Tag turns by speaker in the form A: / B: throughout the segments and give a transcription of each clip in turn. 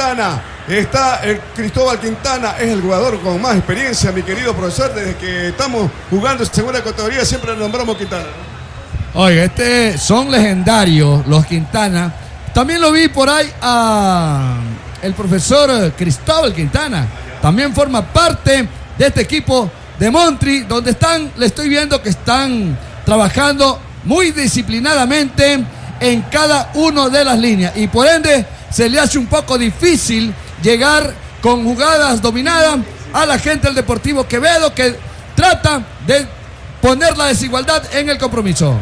A: Quintana. Está el Cristóbal Quintana, es el jugador con más experiencia, mi querido profesor. Desde que estamos jugando en segunda categoría siempre le nombramos Quintana.
B: Oiga, son legendarios los Quintana. También lo vi por ahí a el profesor Cristóbal Quintana. También forma parte de este equipo de Montri, donde le estoy viendo que están trabajando muy disciplinadamente en cada una de las líneas. Y por ende se le hace un poco difícil llegar con jugadas dominadas a la gente del Deportivo Quevedo, que trata de poner la desigualdad en el compromiso.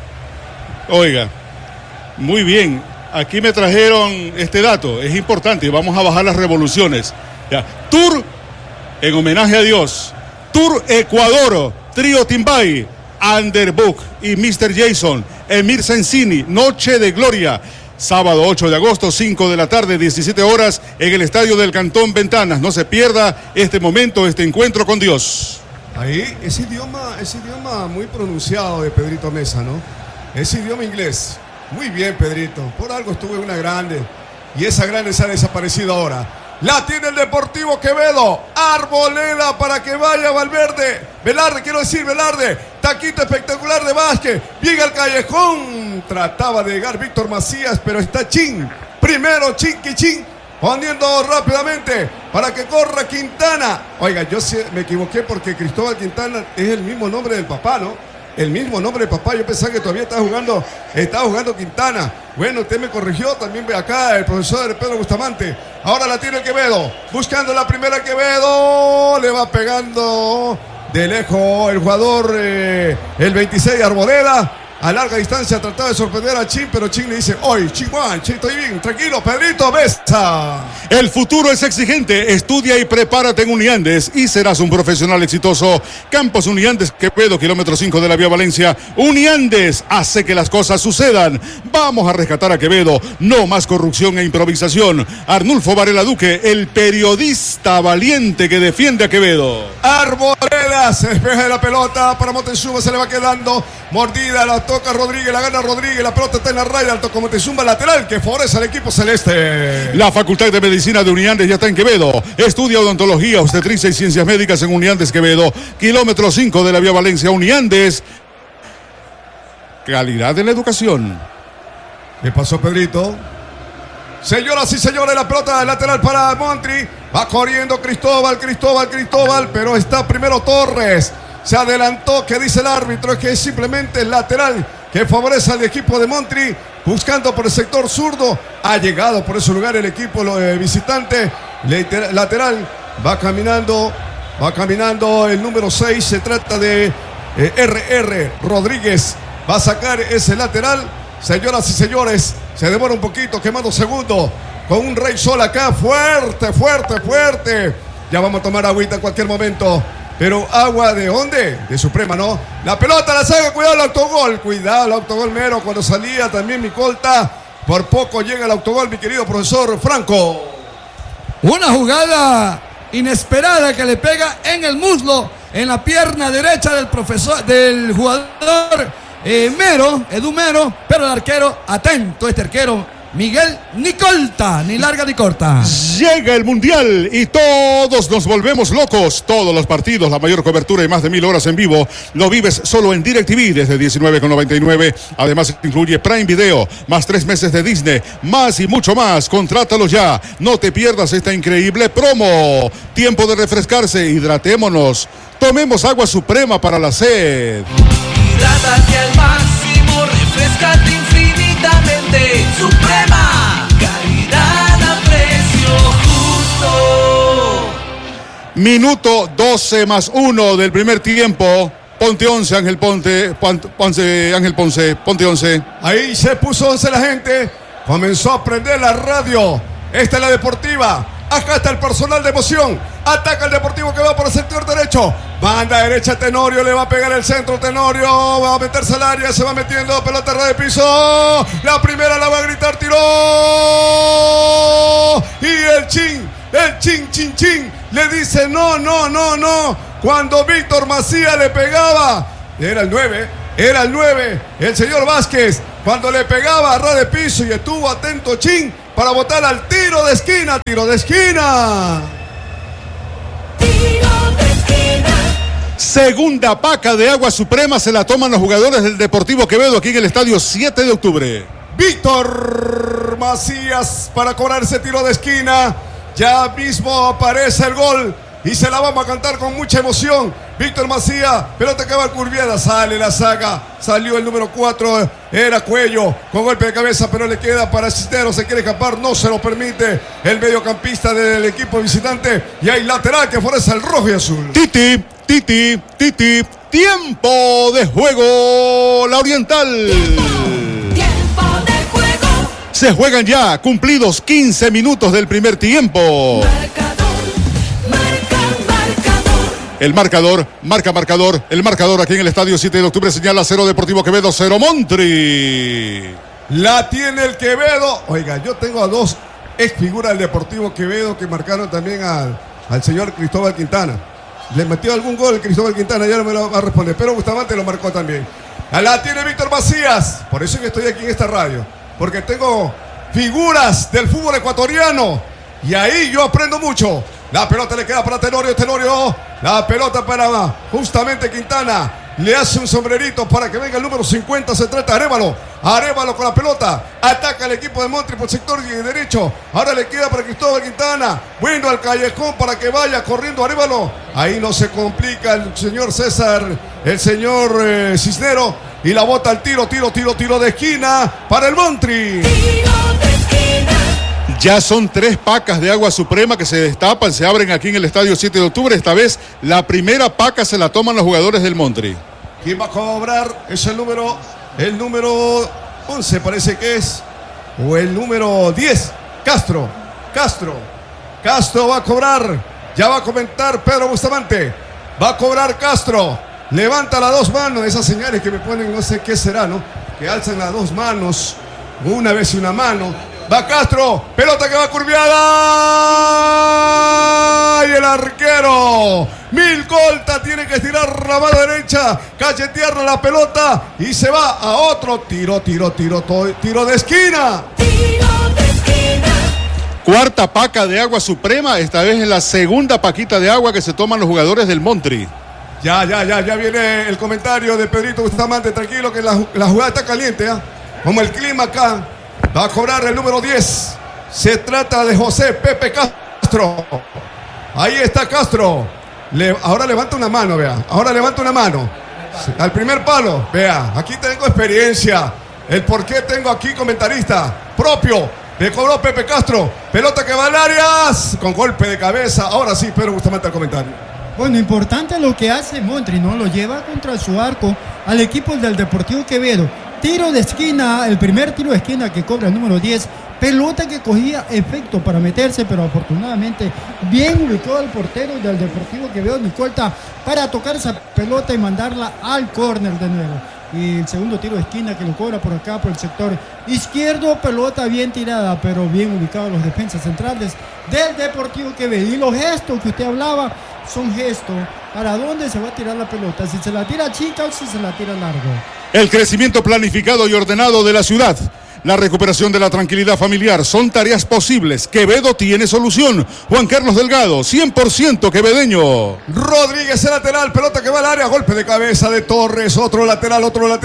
C: Oiga, muy bien. Aquí me trajeron este dato, es importante, vamos a bajar las revoluciones. Ya. Tour en homenaje a Dios. Tour Ecuador, Trío Timbay, Underbook y Mr. Jason, Emir Sensini, Noche de Gloria. Sábado 8 de agosto, 5 de la tarde, 17 horas, en el Estadio del Cantón Ventanas. No se pierda este momento, este encuentro con Dios.
A: Ahí, ese idioma muy pronunciado de Pedrito Mesa, ¿no? Ese idioma inglés. Muy bien, Pedrito. Por algo estuvo en una grande. Y esa grande se ha desaparecido ahora. La tiene el Deportivo Quevedo. Arboleda para que vaya Valverde. Velarde. Taquito espectacular de Vázquez. Llega al callejón. Trataba de llegar Víctor Macías, pero está Chin. Primero Chin. Poniendo rápidamente para que corra Quintana. Oiga, yo me equivoqué porque Cristóbal Quintana es el mismo nombre del papá, ¿no? El mismo nombre de papá, yo pensaba que todavía estaba jugando Quintana. Bueno, usted me corrigió, también ve acá el profesor Pedro Bustamante. Ahora la tiene el Quevedo, buscando la primera Quevedo, le va pegando de lejos el jugador, el 26 de Arboleda. A larga distancia trataba de sorprender a Chin, pero Chin le dice: "Oye, Chin, estoy bien, tranquilo, Pedrito Mesa".
C: El futuro es exigente, estudia y prepárate en Uniandes y serás un profesional exitoso. Campos Uniandes Quevedo, kilómetro 5 de la vía Valencia. Uniandes hace que las cosas sucedan. Vamos a rescatar a Quevedo, no más corrupción e improvisación. Arnulfo Varela Duque, el periodista valiente que defiende a Quevedo.
A: Arboleda se despeja de la pelota para Moctezuma, se le va quedando mordida, la toca Rodríguez, la gana Rodríguez, la pelota está en la raya, alto como Moctezuma, lateral que favorece al equipo celeste.
C: La Facultad de Medicina de Uniandes ya está en Quevedo. Estudia odontología, obstetricia y ciencias médicas en Uniandes Quevedo, kilómetro 5 de la vía Valencia. Uniandes, calidad en la educación.
A: ¿Qué pasó, Pedrito? Señoras y señores, la pelota lateral para Montri. Va corriendo Cristóbal, pero está primero Torres. Se adelantó, que dice el árbitro, es que es simplemente el lateral que favorece al equipo de Montri, buscando por el sector zurdo. Ha llegado por ese lugar el equipo visitante. Lateral, va caminando el número 6. Se trata de RR Rodríguez. Va a sacar ese lateral. Señoras y señores, se demora un poquito, quemando segundo. Con un Rey Sol acá, fuerte. Ya vamos a tomar agüita en cualquier momento. Pero agua ¿de dónde? De Suprema, ¿no? La pelota la saca, cuidado el autogol mero. Cuando salía también Micolta, por poco llega el autogol, mi querido profesor Franco.
B: Una jugada inesperada que le pega en el muslo, en la pierna derecha del jugador Edu Mero, pero el arquero, atento este arquero, Miguel Nicolta, ni larga ni corta.
C: Llega el Mundial y todos nos volvemos locos. Todos los partidos, la mayor cobertura y más de 1000 horas en vivo, lo vives solo en DirecTV desde 19,99. Además incluye Prime Video, más 3 meses de Disney, más y mucho más. Contrátalo ya. No te pierdas esta increíble promo. Tiempo de refrescarse, hidratémonos. Tomemos agua Suprema para la sed.
D: Hidrátate al máximo, refrescate infinitamente. Suprema, calidad a precio justo.
C: Minuto 12 más 1 del primer tiempo. Ponte 11, Ángel Ponce, ponte 11.
A: Ahí se puso 11 la gente. Comenzó a prender la radio. Esta es la deportiva. Acá está el personal de emoción. Ataca el Deportivo que va por el sector derecho. Banda derecha Tenorio, le va a pegar el centro Tenorio. Va a meterse al área, se va metiendo. Pelota ras de piso. La primera la va a gritar, tiró. Y el chin le dice no. Cuando Víctor Macías le pegaba, era el 9, el señor Vázquez. Cuando le pegaba a ras de piso y estuvo atento Chin, para botar al tiro de esquina. Tiro de esquina.
C: Segunda paca de agua suprema se la toman los jugadores del Deportivo Quevedo aquí en el estadio 7 de octubre.
A: Víctor Macías para cobrar ese tiro de esquina. Ya mismo aparece el gol y se la vamos a cantar con mucha emoción. Víctor Macías, pelota que va curviada, sale la saga, salió el número 4, era Cuello, con golpe de cabeza, pero le queda para Cisneros, se quiere escapar, no se lo permite el mediocampista del equipo visitante, y hay lateral que favorece el rojo y azul.
C: Titi, tiempo de juego, la Oriental.
D: Tiempo de juego.
C: Se juegan ya, cumplidos 15 minutos del primer tiempo. El marcador aquí en el estadio 7 de octubre señala 0 Deportivo Quevedo, 0 Montri.
A: La tiene el Quevedo. Oiga, yo tengo a dos ex figuras del Deportivo Quevedo que marcaron también al señor Cristóbal Quintana. ¿Le metió algún gol Cristóbal Quintana? Ya no me lo va a responder, pero Bustamante lo marcó también. La tiene Víctor Macías. Por eso es que estoy aquí en esta radio, porque tengo figuras del fútbol ecuatoriano y ahí yo aprendo mucho. La pelota le queda para Tenorio. La pelota para justamente Quintana. Le hace un sombrerito para que venga el número 50. Se trata de Arévalo con la pelota. Ataca el equipo de Montri por el sector derecho. Ahora le queda para Cristóbal Quintana. Bueno, al callejón para que vaya corriendo Arévalo. Ahí no se complica el señor César, el señor Cisnero. Y la bota al tiro de esquina para el Montri.
C: Ya son 3 pacas de agua suprema que se destapan, se abren aquí en el estadio 7 de octubre. Esta vez la primera paca se la toman los jugadores del Montri.
A: ¿Quién va a cobrar? Es el número 11 parece que es. O el número 10. Castro va a cobrar. Ya va a comentar Pedro Bustamante. Va a cobrar Castro. Levanta las 2 manos. Esas señales que me ponen, no sé qué será, ¿no? Que alzan las 2 manos. Una vez y una mano. Va Castro, pelota que va curviada. Y el arquero Milcolta tiene que estirar la mano derecha, cachetear la pelota y se va a otro tiro de esquina.
C: Cuarta paca de agua suprema, esta vez es la segunda paquita de agua que se toman los jugadores del Montri.
A: Ya viene el comentario de Pedrito Bustamante, tranquilo que la jugada está caliente, ¿eh? Como el clima acá. Va a cobrar el número 10. Se trata de José Pepe Castro. Ahí está Castro. Ahora levanta una mano, vea. Al primer palo. Vea, aquí tengo experiencia. El por qué tengo aquí comentarista propio. Le cobró Pepe Castro. Pelota que va al área. Con golpe de cabeza. Ahora sí, Pedro Bustamante al comentario.
E: Bueno, importante lo que hace Montri, ¿no? Lo lleva contra su arco al equipo del Deportivo Quevedo. Tiro de esquina, el primer tiro de esquina que cobra el número 10. Pelota que cogía efecto para meterse, pero afortunadamente bien ubicado el portero del Deportivo Quevedo, Nicolta, para tocar esa pelota y mandarla al córner de nuevo. Y el segundo tiro de esquina que lo cobra por acá, por el sector izquierdo. Pelota bien tirada, pero bien ubicados los defensas centrales del Deportivo Quevedo. Y los gestos que usted hablaba son gestos. ¿Para dónde se va a tirar la pelota? Si se la tira chica o si se la tira largo.
C: El crecimiento planificado y ordenado de la ciudad. La recuperación de la tranquilidad familiar son tareas posibles. Quevedo tiene solución. Juan Carlos Delgado, 100% quevedeño.
A: Rodríguez, el lateral, pelota que va al área, golpe de cabeza de Torres, otro lateral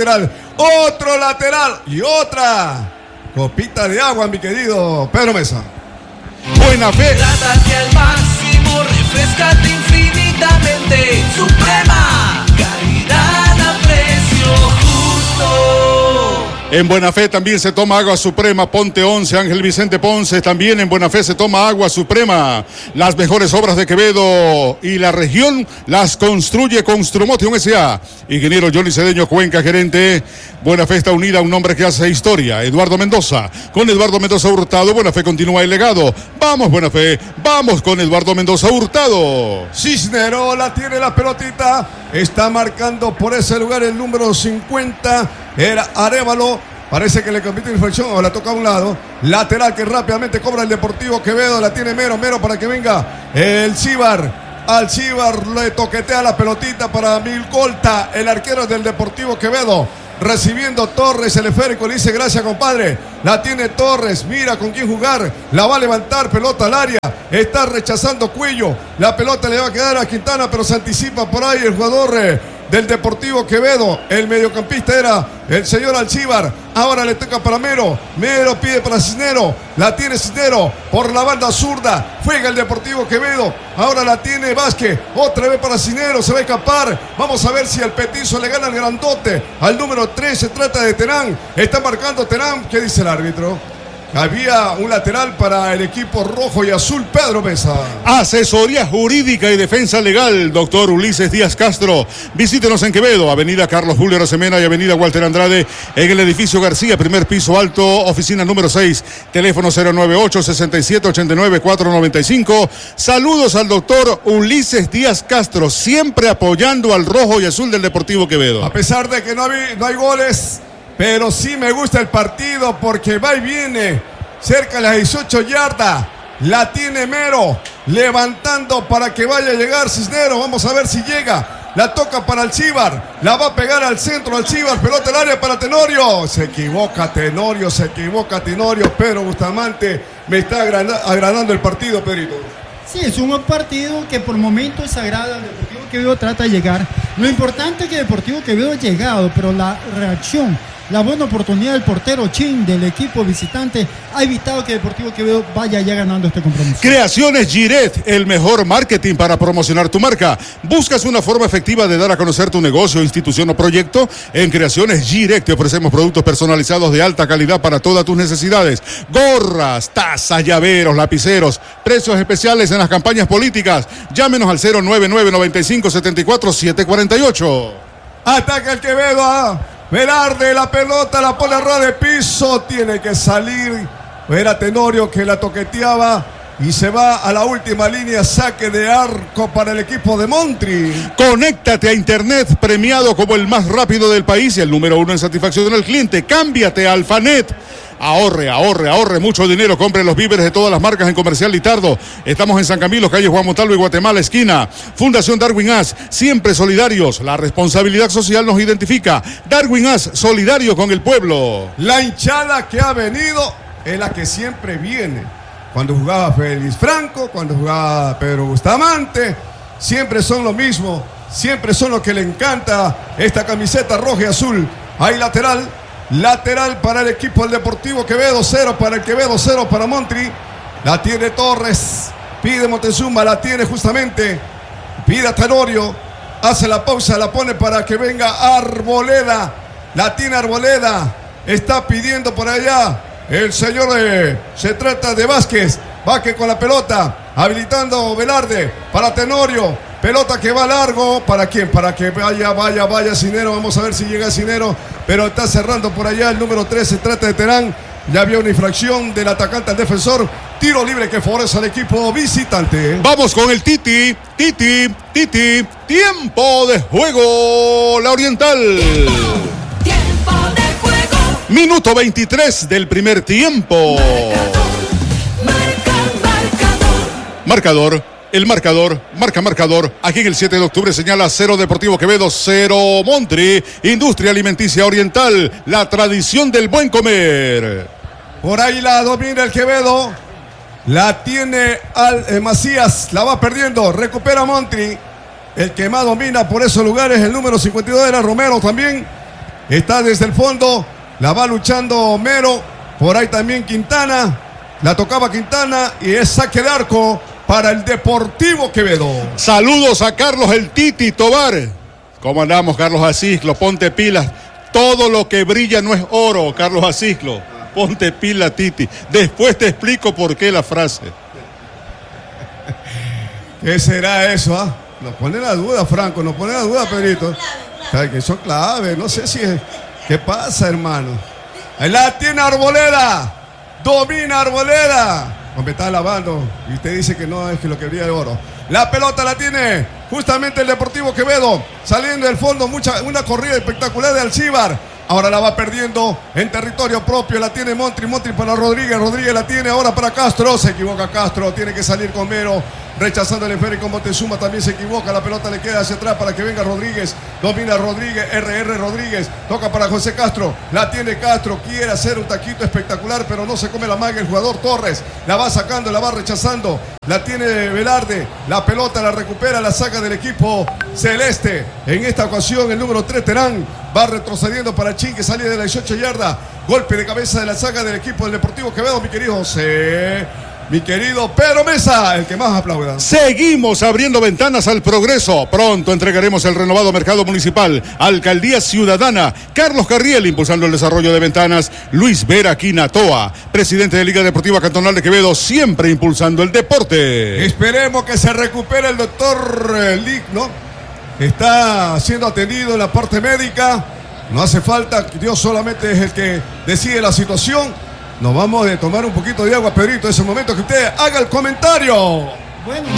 A: y otra copita de agua, mi querido Pedro Mesa.
C: Buena fe.
D: Hidrátate al máximo, refrescate infinitamente. Suprema, calidad a precio justo.
C: En Buena Fe también se toma agua suprema. Ponte 11, Ángel Vicente Ponce. También en Buena Fe se toma agua suprema. Las mejores obras de Quevedo y la región las construye Construmotion S.A. Ingeniero Johnny Cedeño Cuenca, gerente. Buena Fe está unida a un hombre que hace historia, Eduardo Mendoza. Con Eduardo Mendoza Hurtado, Buena Fe continúa el legado. Vamos, Buena Fe, vamos con Eduardo Mendoza Hurtado.
A: Cisnero la tiene la pelotita. Está marcando por ese lugar el número 50. Era Arévalo. Parece que le compite inflexión o la toca a un lado. Lateral que rápidamente cobra el Deportivo Quevedo. La tiene Mero para que venga el Cibar. Al Cibar le toquetea la pelotita para Milcolta, el arquero del Deportivo Quevedo. recibiendo Torres, el esférico, le dice gracias compadre, la tiene Torres, mira con quién jugar, la va a levantar, pelota al área, está rechazando Cuello, la pelota le va a quedar a Quintana, pero se anticipa por ahí el jugador del Deportivo Quevedo, el mediocampista era el señor Alcíbar, ahora le toca para Mero, Mero pide para Cisnero, la tiene Cisnero por la banda zurda, juega el Deportivo Quevedo, ahora la tiene Vázquez, otra vez para Cisnero, se va a escapar, vamos a ver si el petizo le gana el grandote, al número 3 se trata de Terán, está marcando Terán, ¿qué dice el árbitro? Había un lateral para el equipo rojo y azul, Pedro Mesa.
C: Asesoría jurídica y defensa legal, doctor Ulises Díaz Castro. Visítenos en Quevedo, avenida Carlos Julio Arosemena y avenida Walter Andrade, en el edificio García, primer piso alto, oficina número 6, teléfono 098-6789-495. Saludos al doctor Ulises Díaz Castro, siempre apoyando al rojo y azul del Deportivo Quevedo.
A: A pesar de que no hay goles, pero sí me gusta el partido porque va y viene cerca de las 18 yardas. La tiene Mero levantando para que vaya a llegar Cisneros. Vamos a ver si llega. La toca para Alcíbar. La va a pegar al centro Alcíbar. Pelota al área para Tenorio. Se equivoca Tenorio. Pedro Bustamante me está agradando el partido, Pedrito.
E: Sí, es un buen partido que por momentos agrada al Deportivo Quevedo, trata de llegar. Lo importante es que Deportivo Quevedo ha llegado, pero la reacción, la buena oportunidad del portero Chin del equipo visitante ha evitado que Deportivo Quevedo vaya ya ganando este compromiso.
C: Creaciones Giret, el mejor marketing para promocionar tu marca. ¿Buscas una forma efectiva de dar a conocer tu negocio, institución o proyecto? En Creaciones Giret te ofrecemos productos personalizados de alta calidad para todas tus necesidades. Gorras, tazas, llaveros, lapiceros, precios especiales en las campañas políticas. Llámenos al 099-9574-748.
A: Ataca el Quevedo, Velarde, la pelota, la pone a ras de piso, tiene que salir. Era Tenorio que la toqueteaba y se va a la última línea, saque de arco para el equipo de Montri.
C: Conéctate a Internet, premiado como el más rápido del país y el número 1 en satisfacción del cliente. Cámbiate a Alfanet. Ahorre mucho dinero, compre los víveres de todas las marcas en Comercial Litardo. Estamos en San Camilo, calle Juan Montalvo y Guatemala, esquina. Fundación Darwin As, siempre solidarios. La responsabilidad social nos identifica. Darwin As, solidario con el pueblo.
A: La hinchada que ha venido es la que siempre viene. Cuando jugaba Félix Franco, cuando jugaba Pedro Bustamante, siempre son lo mismo. Siempre son los que le encanta esta camiseta roja y azul. Hay lateral para el equipo del Deportivo Quevedo, 0 para el Quevedo, 0 para Montri. La tiene Torres, pide Montezuma, la tiene justamente, pide a Tenorio, hace la pausa, la pone para que venga Arboleda, la tiene Arboleda, está pidiendo por allá el señor, se trata de Vázquez con la pelota, habilitando Velarde para Tenorio, pelota que va largo, ¿para quién? Para que vaya Cisnero, vamos a ver si llega Cisnero, pero está cerrando por allá el número 3, se trata de Terán, ya había una infracción del atacante al defensor, tiro libre que favorece al equipo visitante.
C: Vamos con el Titi, tiempo de juego, la Oriental.
D: Tiempo de juego.
C: Minuto 23 del primer tiempo. Marcador. El marcador, marcador. Aquí en el 7 de octubre señala 0 Deportivo Quevedo, 0 Montri. Industria Alimenticia Oriental, la tradición del buen comer.
A: Por ahí la domina el Quevedo. La tiene Macías, la va perdiendo. Recupera Montri. El que más domina por esos lugares, el número 52 era Romero también. Está desde el fondo. La va luchando Mero. Por ahí también Quintana. La tocaba Quintana y es saque de arco para el Deportivo Quevedo.
C: Saludos a Carlos el Titi Tobar. ¿Cómo andamos, Carlos Asisclo? Ponte pilas. Todo lo que brilla no es oro, Carlos Asisclo. Ponte pila, Titi. Después te explico por qué la frase.
A: ¿Qué será eso? Nos pone la duda, Franco. Nos pone la duda, Pedrito. Que son claves. No sé si es... ¿Qué pasa, hermano? Ahí la tiene Arboleda. Domina Arboleda. Me está lavando y usted dice que no es que lo que brilla de oro. La pelota la tiene justamente el Deportivo Quevedo, saliendo del fondo, una corrida espectacular de Alcíbar. Ahora la va perdiendo en territorio propio. La tiene Montri para Rodríguez. Rodríguez la tiene ahora para Castro. Se equivoca Castro. Tiene que salir con Mero. Rechazando el esférico Montezuma. También se equivoca. La pelota le queda hacia atrás para que venga Rodríguez. Domina Rodríguez. RR Rodríguez. Toca para José Castro. La tiene Castro. Quiere hacer un taquito espectacular, pero no se come la maga el jugador Torres. La va sacando, la va rechazando. La tiene Velarde. La pelota la recupera, la saca del equipo celeste. En esta ocasión el número 3 Terán va retrocediendo para Chin, que sale de la 18 yardas. Golpe de cabeza de la saga del equipo del Deportivo Quevedo, mi querido José. Mi querido Pedro Mesa, el que más aplauda.
C: Seguimos abriendo ventanas al progreso. Pronto entregaremos el renovado mercado municipal. Alcaldía Ciudadana. Carlos Carriel impulsando el desarrollo de ventanas. Luis Vera Quinatoa, presidente de Liga Deportiva Cantonal de Quevedo, siempre impulsando el deporte.
A: Esperemos que se recupere el doctor Lick, ¿no? Está siendo atendido en la parte médica. No hace falta, Dios solamente es el que decide la situación. Nos vamos a tomar un poquito de agua, Pedrito, en ese momento que usted haga el comentario.
E: Bueno.